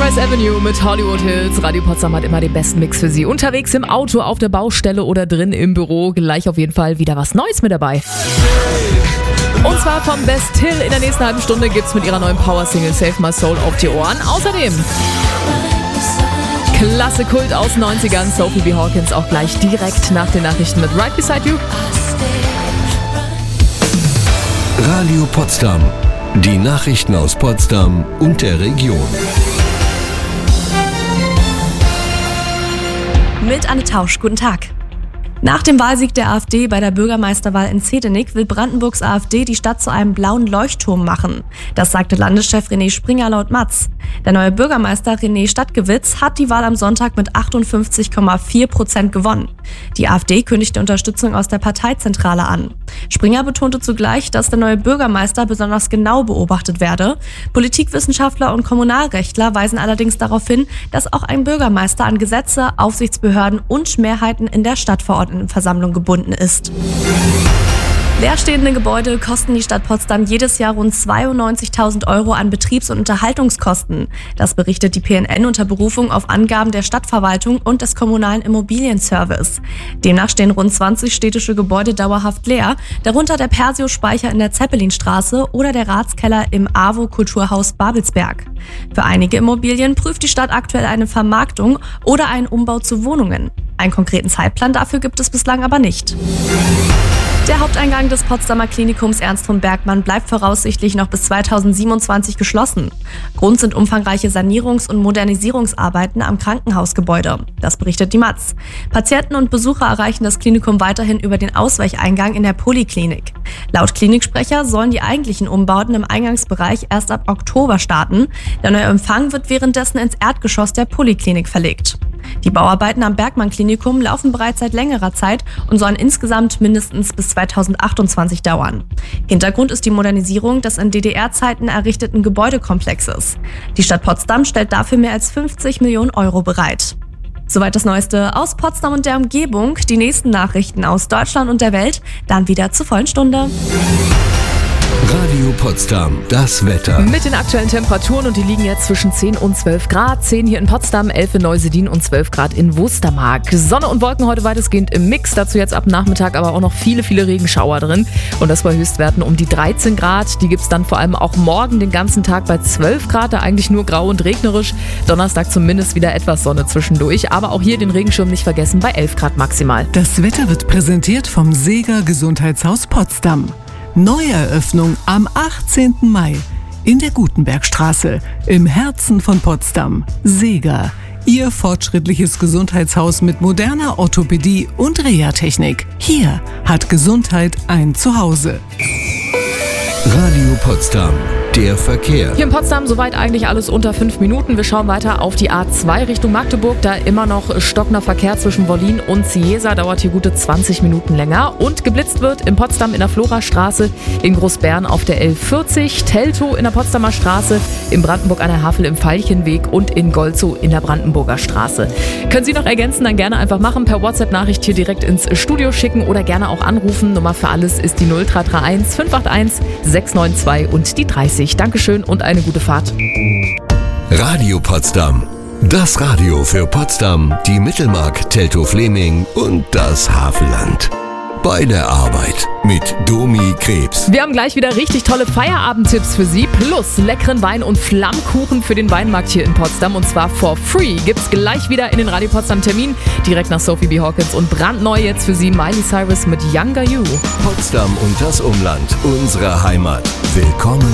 Sunrise Avenue mit Hollywood Hills. Radio Potsdam hat immer den besten Mix für Sie. Unterwegs im Auto, auf der Baustelle oder drin im Büro. Gleich auf jeden Fall wieder was Neues mit dabei. Und zwar vom Best Hill. In der nächsten halben Stunde gibt's mit ihrer neuen Power-Single Save My Soul auf die Ohren. Außerdem klasse Kult aus 90ern. Sophie B. Hawkins auch gleich direkt nach den Nachrichten mit Right Beside You. Radio Potsdam. Die Nachrichten aus Potsdam und der Region. Mit Anne Tausch, guten Tag. Nach dem Wahlsieg der AfD bei der Bürgermeisterwahl in Zehdenick will Brandenburgs AfD die Stadt zu einem blauen Leuchtturm machen. Das sagte Landeschef René Springer laut Matz. Der neue Bürgermeister René Stadtgewitz hat die Wahl am Sonntag mit 58,4% gewonnen. Die AfD kündigte Unterstützung aus der Parteizentrale an. Springer betonte zugleich, dass der neue Bürgermeister besonders genau beobachtet werde. Politikwissenschaftler und Kommunalrechtler weisen allerdings darauf hin, dass auch ein Bürgermeister an Gesetze, Aufsichtsbehörden und Mehrheiten in der Stadtverordnetenversammlung gebunden ist. Leerstehende Gebäude kosten die Stadt Potsdam jedes Jahr rund 92.000 € an Betriebs- und Unterhaltungskosten. Das berichtet die PNN unter Berufung auf Angaben der Stadtverwaltung und des kommunalen Immobilienservice. Demnach stehen rund 20 städtische Gebäude dauerhaft leer, darunter der Persio-Speicher in der Zeppelinstraße oder der Ratskeller im AWO-Kulturhaus Babelsberg. Für einige Immobilien prüft die Stadt aktuell eine Vermarktung oder einen Umbau zu Wohnungen. Einen konkreten Zeitplan dafür gibt es bislang aber nicht. Der Haupteingang des Potsdamer Klinikums Ernst von Bergmann bleibt voraussichtlich noch bis 2027 geschlossen. Grund sind umfangreiche Sanierungs- und Modernisierungsarbeiten am Krankenhausgebäude. Das berichtet die Matz. Patienten und Besucher erreichen das Klinikum weiterhin über den Ausweicheingang in der Poliklinik. Laut Kliniksprecher sollen die eigentlichen Umbauten im Eingangsbereich erst ab Oktober starten. Der neue Empfang wird währenddessen ins Erdgeschoss der Poliklinik verlegt. Die Bauarbeiten am Bergmann-Klinikum laufen bereits seit längerer Zeit und sollen insgesamt mindestens bis 2028 dauern. Hintergrund ist die Modernisierung des in DDR-Zeiten errichteten Gebäudekomplexes. Die Stadt Potsdam stellt dafür mehr als 50 Millionen € bereit. Soweit das Neueste aus Potsdam und der Umgebung. Die nächsten Nachrichten aus Deutschland und der Welt dann wieder zur vollen Stunde. Radio Potsdam, das Wetter. Mit den aktuellen Temperaturen und die liegen jetzt zwischen 10 und 12 Grad. 10 hier in Potsdam, 11 in Neusedin und 12 Grad in Wustermark. Sonne und Wolken heute weitestgehend im Mix. Dazu jetzt ab Nachmittag aber auch noch viele Regenschauer drin. Und das bei Höchstwerten um die 13 Grad. Die gibt's dann vor allem auch morgen den ganzen Tag bei 12 Grad. Da eigentlich nur grau und regnerisch. Donnerstag zumindest wieder etwas Sonne zwischendurch. Aber auch hier den Regenschirm nicht vergessen bei 11 Grad maximal. Das Wetter wird präsentiert vom Seeger Gesundheitshaus Potsdam. Neueröffnung am 18. Mai in der Gutenbergstraße im Herzen von Potsdam. Seeger, Ihr fortschrittliches Gesundheitshaus mit moderner Orthopädie und Reha-Technik. Hier hat Gesundheit ein Zuhause. Radio Potsdam, der Verkehr. Hier in Potsdam soweit eigentlich alles unter 5 Minuten. Wir schauen weiter auf die A2 Richtung Magdeburg. Da immer noch stockender Verkehr zwischen Wollin und Ciesa. Dauert hier gute 20 Minuten länger. Und geblitzt wird in Potsdam in der Florastraße, in Großbären auf der L40, Teltow in der Potsdamer Straße, in Brandenburg an der Havel im Veilchenweg und in Golzow in der Brandenburger Straße. Können Sie noch ergänzen, dann gerne einfach machen. Per WhatsApp-Nachricht hier direkt ins Studio schicken oder gerne auch anrufen. Nummer für alles ist die 0331 581 692 und die 30. Dankeschön und eine gute Fahrt. Radio Potsdam. Das Radio für Potsdam, die Mittelmark, Teltow-Fleming und das Havelland. Bei der Arbeit mit Domi Krebs. Wir haben gleich wieder richtig tolle Feierabendtipps für Sie. Plus leckeren Wein und Flammkuchen für den Weinmarkt hier in Potsdam. Und zwar for free. Gibt's gleich wieder in den Radio Potsdam Termin. Direkt nach Sophie B. Hawkins. Und brandneu jetzt für Sie Miley Cyrus mit Younger You. Potsdam und das Umland. Unsere Heimat. Willkommen